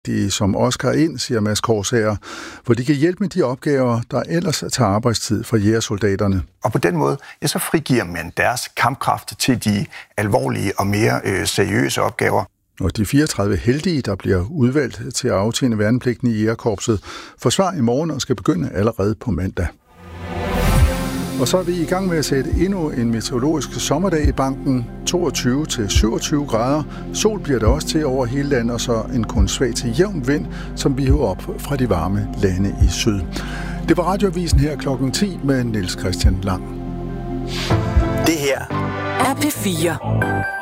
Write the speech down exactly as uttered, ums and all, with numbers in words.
de som Oscar ind, siger Mads Korsager, hvor de kan hjælpe med de opgaver, der ellers tager arbejdstid fra jægersoldaterne. Og på den måde, ja, så frigiver man deres kampkraft til de alvorlige og mere øh, seriøse opgaver. Og de fireogtredive heldige, der bliver udvalgt til at aftjene værnepligten i jægerkorpset, forsvarer i morgen og skal begynde allerede på mandag. Og så er vi i gang med at sætte endnu en meteorologisk sommerdag i banken. toogtyve til syvogtyve grader. Sol bliver det også til over hele landet, og så en kun svag til jævn vind, som vi hiver op fra de varme lande i syd. Det var Radioavisen her klokken ti med Niels Christian Lang. Det her er P fire.